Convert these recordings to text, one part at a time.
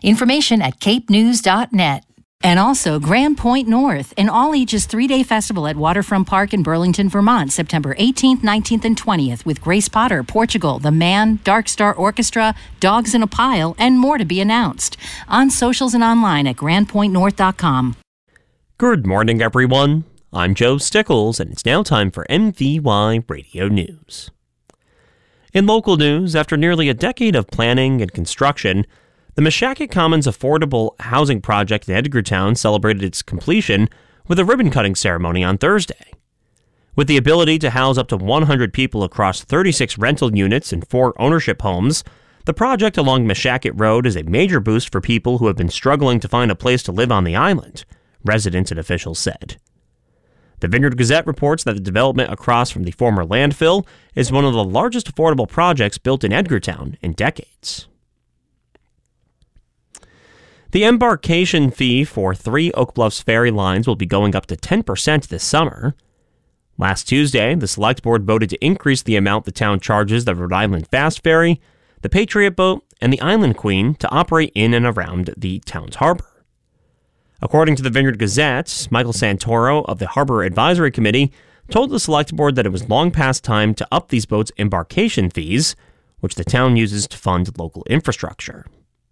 Information at capenews.net. And also Grand Point North, an all-ages 3-day festival at Waterfront Park in Burlington, Vermont, September 18th, 19th, and 20th, with Grace Potter, Portugal, The Man, Dark Star Orchestra, Dogs in a Pile, and more to be announced. On socials and online at grandpointnorth.com. Good morning, everyone. I'm Joe Stickles, and it's now time for MVY Radio News. In local news, after nearly a decade of planning and construction, the Meshacket Commons Affordable Housing Project in Edgartown celebrated its completion with a ribbon-cutting ceremony on Thursday. With the ability to house up to 100 people across 36 rental units and 4 ownership homes, the project along Meshacket Road is a major boost for people who have been struggling to find a place to live on the island, residents and officials said. The Vineyard Gazette reports that the development across from the former landfill is one of the largest affordable projects built in Edgartown in decades. The embarkation fee for 3 Oak Bluffs ferry lines will be going up to 10% this summer. Last Tuesday, the Select Board voted to increase the amount the town charges the Rhode Island Fast Ferry, the Patriot Boat, and the Island Queen to operate in and around the town's harbor. According to the Vineyard Gazette, Michael Santoro of the Harbor Advisory Committee told the Select Board that it was long past time to up these boats' embarkation fees, which the town uses to fund local infrastructure.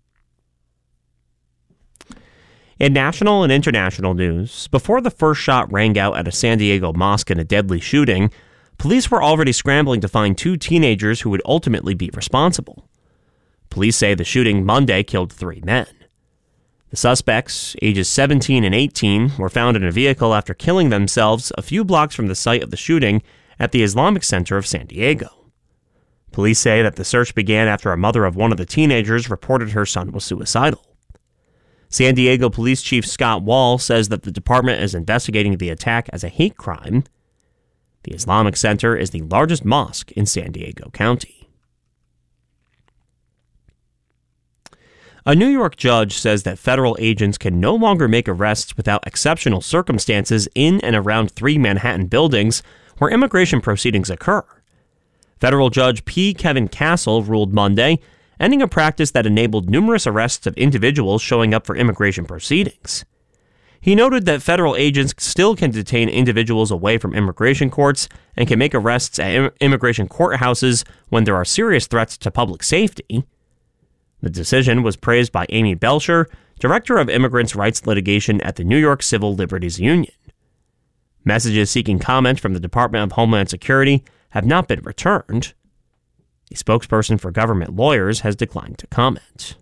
In national and international news, before the first shot rang out at a San Diego mosque in a deadly shooting, police were already scrambling to find 2 teenagers who would ultimately be responsible. Police say the shooting Monday killed 3 men. The suspects, ages 17 and 18, were found in a vehicle after killing themselves a few blocks from the site of the shooting at the Islamic Center of San Diego. Police say that the search began after a mother of one of the teenagers reported her son was suicidal. San Diego Police Chief Scott Wall says that the department is investigating the attack as a hate crime. The Islamic Center is the largest mosque in San Diego County. A New York judge says that federal agents can no longer make arrests without exceptional circumstances in and around 3 Manhattan buildings where immigration proceedings occur. Federal Judge P. Kevin Castle ruled Monday, ending a practice that enabled numerous arrests of individuals showing up for immigration proceedings. He noted that federal agents still can detain individuals away from immigration courts and can make arrests at immigration courthouses when there are serious threats to public safety. The decision was praised by Amy Belcher, Director of Immigrants' Rights Litigation at the New York Civil Liberties Union. Messages seeking comment from the Department of Homeland Security have not been returned. A spokesperson for government lawyers has declined to comment.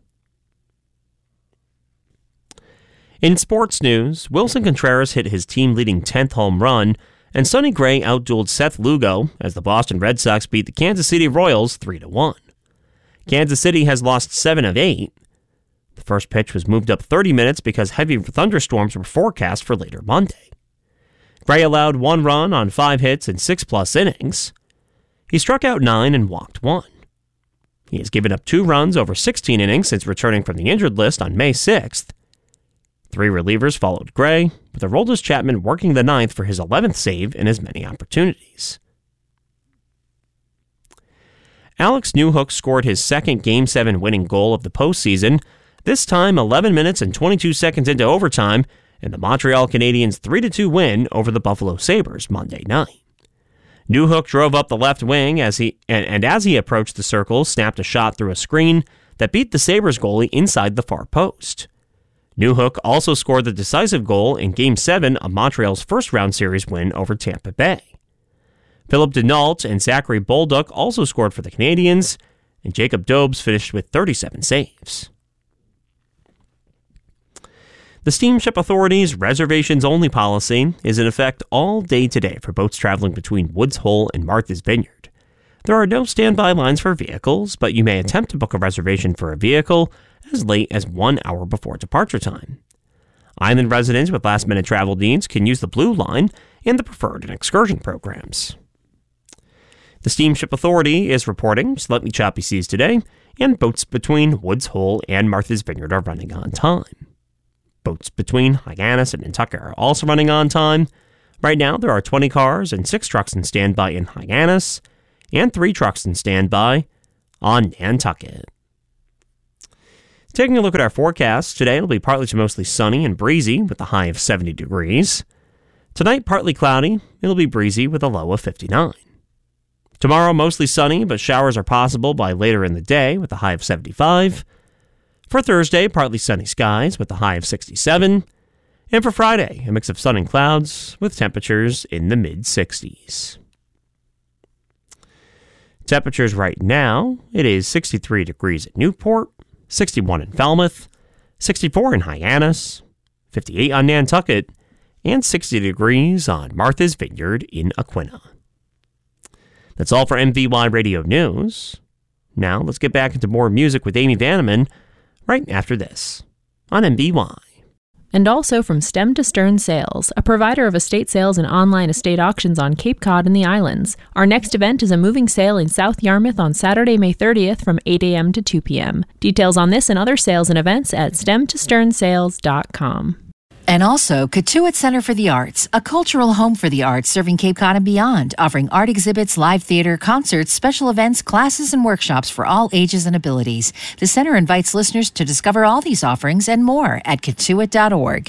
In sports news, Wilson Contreras hit his team-leading 10th home run, and Sonny Gray outdueled Seth Lugo as the Boston Red Sox beat the Kansas City Royals 3-1. Kansas City has lost 7 of 8. The first pitch was moved up 30 minutes because heavy thunderstorms were forecast for later Monday. Gray allowed 1 run on 5 hits in 6+ innings. He struck out 9 and walked 1. He has given up 2 runs over 16 innings since returning from the injured list on May 6th. 3 relievers followed Gray, with Aroldis Chapman working the 9th for his 11th save in as many opportunities. Alex Newhook scored his second Game 7 winning goal of the postseason, this time 11 minutes and 22 seconds into overtime, in the Montreal Canadiens' 3-2 win over the Buffalo Sabres Monday night. Newhook drove up the left wing as he approached the circle, snapped a shot through a screen that beat the Sabres goalie inside the far post. Newhook also scored the decisive goal in Game 7 of Montreal's first-round series win over Tampa Bay. Philip Denault and Zachary Bolduc also scored for the Canadiens, and Jacob Dobbs finished with 37 saves. The Steamship Authority's reservations-only policy is in effect all day today for boats traveling between Woods Hole and Martha's Vineyard. There are no standby lines for vehicles, but you may attempt to book a reservation for a vehicle as late as 1 hour before departure time. Island residents with last-minute travel needs can use the Blue Line and the Preferred and Excursion programs. The Steamship Authority is reporting slightly choppy seas today, and boats between Woods Hole and Martha's Vineyard are running on time. Boats between Hyannis and Nantucket are also running on time. Right now, there are 20 cars and 6 trucks in standby in Hyannis, and 3 trucks in standby on Nantucket. Taking a look at our forecast, today it'll be partly to mostly sunny and breezy with a high of 70 degrees. Tonight, partly cloudy, it'll be breezy with a low of 59. Tomorrow, mostly sunny, but showers are possible by later in the day with a high of 75. For Thursday, partly sunny skies with a high of 67. And for Friday, a mix of sun and clouds with temperatures in the mid-60s. Temperatures right now, it is 63 degrees at Newport, 61 in Falmouth, 64 in Hyannis, 58 on Nantucket, and 60 degrees on Martha's Vineyard in Aquinnah. That's all for MVY Radio News. Now let's get back into more music with Amy Vanneman right after this on MVY. And also from Stem to Stern Sales, a provider of estate sales and online estate auctions on Cape Cod and the islands. Our next event is a moving sale in South Yarmouth on Saturday, May 30th from 8 a.m. to 2 p.m. Details on this and other sales and events at stemtosтерnsales.com. And also, Katuitt Center for the Arts, a cultural home for the arts serving Cape Cod and beyond, offering art exhibits, live theater, concerts, special events, classes, and workshops for all ages and abilities. The center invites listeners to discover all these offerings and more at katuitt.org.